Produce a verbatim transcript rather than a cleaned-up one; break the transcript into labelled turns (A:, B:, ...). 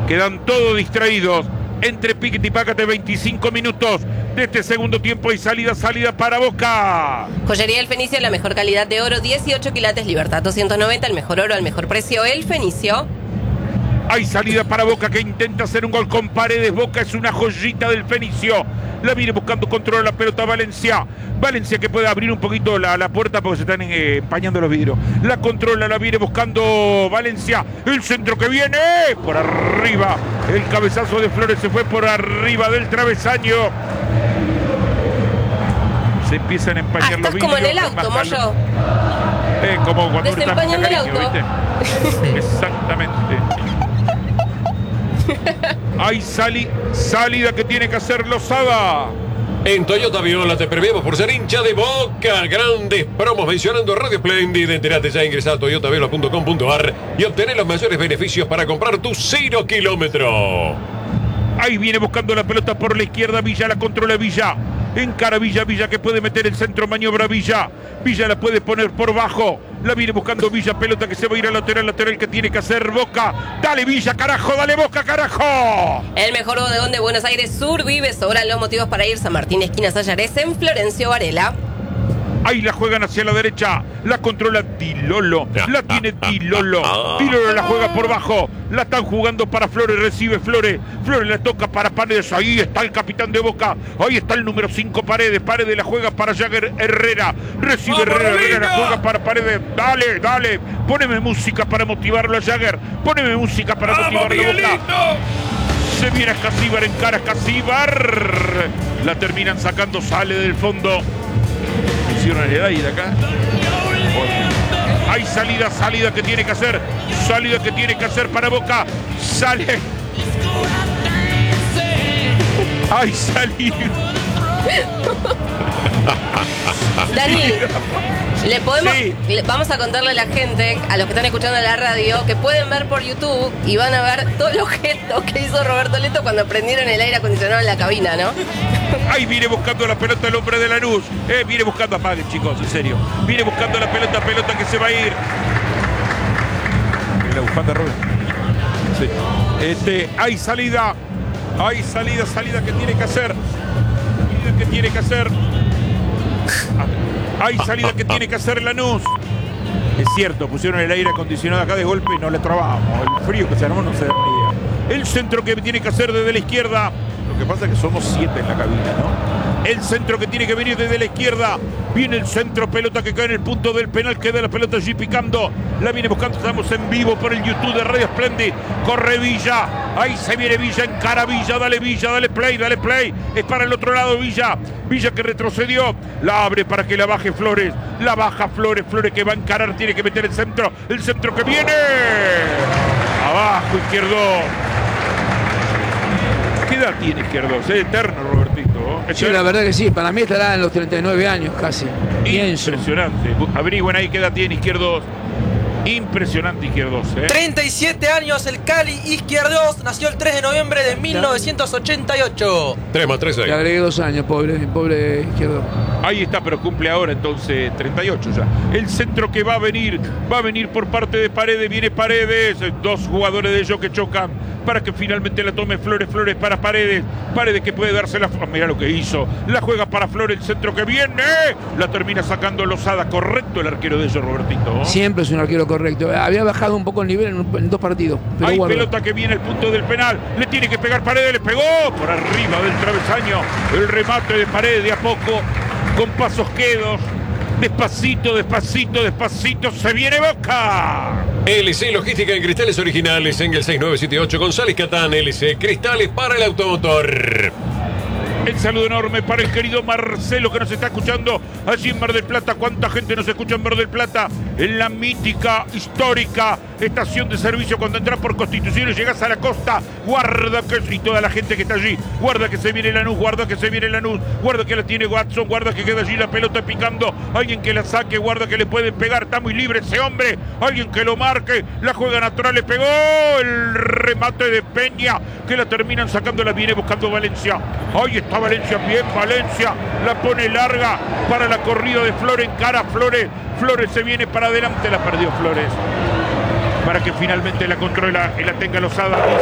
A: Quedan todos distraídos. Entre piquete y pácate, veinticinco minutos de este segundo tiempo y salida, salida para Boca.
B: Joyería El Fenicio, la mejor calidad de oro, dieciocho quilates, Libertad doscientos noventa, el mejor oro al mejor precio, El Fenicio.
A: Hay salida para Boca que intenta hacer un gol con Paredes. Boca es una joyita del Fenicio. La viene buscando, controla la pelota Valencia. Valencia que puede abrir un poquito la, la puerta porque se están eh, empañando los vidrios. La controla, la viene buscando Valencia. El centro que viene por arriba. El cabezazo de Flores se fue por arriba del travesaño. Se empiezan a empañar
B: ah,
A: los vidrios.
B: Como en el auto, Moyo.
A: Eh, como cuando uno está
B: Desempañando el auto.
A: ¿viste? Exactamente. Hay sali, salida que tiene que hacer Lozada.
C: En Toyota Viola te premiamos por ser hincha de Boca. Grandes promos mencionando Radio Splendid. Entérate ya, ingresá a toyota viola punto com punto ar y obtener los mayores beneficios para comprar tu cero kilómetro.
A: Ahí viene buscando la pelota por la izquierda. Villa la controla Villa. Encara Villa, Villa que puede meter el centro, maniobra Villa. Villa la puede poner por bajo. La viene buscando Villa, pelota que se va a ir al lateral, lateral que tiene que hacer Boca. Dale Villa, carajo, dale Boca, carajo.
B: El mejor bodegón de Buenos Aires Sur vive. Sobran los motivos para ir. San Martín, esquina Sayares, en Florencio Varela.
A: Ahí la juegan hacia la derecha. La controla Dilolo. La tiene Dilolo. Dilolo la juega por bajo. La están jugando para Flores. Recibe Flores. Flores la toca para Paredes. Ahí está el capitán de Boca. Ahí está el número cinco Paredes. Paredes la juega para Jagger Herrera. Recibe Herrera. Herrera la juega para Paredes. Dale, dale. Póneme música para motivarlo a Jagger. Póneme música para motivarlo a Boca. Se viene a Escasíbar. Encara Escasíbar. La terminan sacando. Sale del fondo. Hicieron el aire acá. Hay salida, salida que tiene que hacer. Salida que tiene que hacer para Boca. Sale. Hay salida.
B: Dani, le podemos,
A: Sí.
B: le- vamos a contarle a la gente, a los que están escuchando la radio, que pueden ver por YouTube y van a ver todos los gestos que hizo Roberto Leto cuando prendieron el aire acondicionado en la cabina, ¿no?
A: Ahí viene buscando la pelota el hombre de Lanús. Eh, viene buscando, apaguen chicos, en serio. Viene buscando la pelota, pelota que se va a ir. La bufanda, Robert. Sí. Este, hay salida. Hay salida, salida que tiene que hacer. Salida que tiene que hacer. Hay salida que tiene que hacer Lanús. Es cierto, pusieron el aire acondicionado acá de golpe y no le trabajamos. El frío que se armó no se da ni idea. El centro que tiene que hacer desde la izquierda. Lo que pasa es que somos siete en la cabina, ¿no? El centro que tiene que venir desde la izquierda. Viene el centro, pelota que cae en el punto del penal. Queda la pelota allí picando. La viene buscando. Estamos en vivo por el YouTube de Radio Splendid. Corre Villa. Ahí se viene Villa. Encara Villa. Dale Villa. Dale play. Dale play. Es para el otro lado Villa. Villa que retrocedió. La abre para que la baje Flores. La baja Flores. Flores que va a encarar. Tiene que meter el centro. El centro que viene. Abajo Izquierdo. ¿Qué edad tiene Izquierdo? Es eterno, Robertito.
D: Sí, la verdad que sí, para mí estará en los treinta y nueve años casi. Pienso.
A: Impresionante. Averigüen ahí qué edad tiene Izquierdo. Impresionante Izquierdo. ¿eh?
E: treinta y siete años el Cali Izquierdos. Nació el tres de noviembre de mil novecientos ochenta y ocho.
C: tres más tres
D: Le agregué dos años, pobre, pobre Izquierdo.
A: Ahí está, pero cumple ahora entonces treinta y ocho ya. El centro que va a venir, va a venir por parte de Paredes, viene Paredes, dos jugadores de ellos que chocan para que finalmente la tome Flores, Flores para Paredes, Paredes que puede darse la... Mira lo que hizo, la juega para Flores, el centro que viene, la termina sacando Lozada, correcto el arquero de ellos, Robertito.
D: Siempre es un arquero correcto. Había bajado un poco el nivel en, un- en dos partidos. Pero
A: Hay
D: guarda.
A: pelota que viene al punto del penal, le tiene que pegar Paredes, le pegó por arriba del travesaño, el remate de Paredes de a poco, con pasos quedos, despacito, despacito, despacito, se viene Boca.
C: L C Logística en cristales originales en el seis nueve siete ocho González Catán. L C Cristales para el automotor.
A: El saludo enorme para el querido Marcelo que nos está escuchando allí en Mar del Plata. ¿Cuánta gente nos escucha en Mar del Plata? En la mítica, histórica estación de servicio cuando entras por Constitución y llegas a la costa. Guarda que... Y toda la gente que está allí. Guarda que se viene Lanús, guarda que se viene Lanús. Guarda que la tiene Watson, guarda que queda allí la pelota picando. Alguien que la saque, guarda que le pueden pegar. Está muy libre ese hombre. Alguien que lo marque. La juega natural, le pegó el remate de Peña que la terminan sacando. La viene buscando Valencia. Ahí está Valencia, bien Valencia, la pone larga para la corrida de Flores, encara Flores, Flores se viene para adelante, la perdió Flores, para que finalmente la controla y la tenga Lozada.